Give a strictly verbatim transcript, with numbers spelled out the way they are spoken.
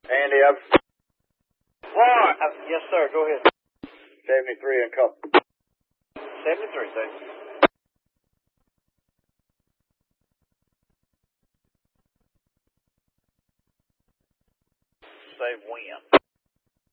Andy, I've... What? Uh, yes, sir. Go ahead. seventy-three and cup. seventy-three, sir. Say when.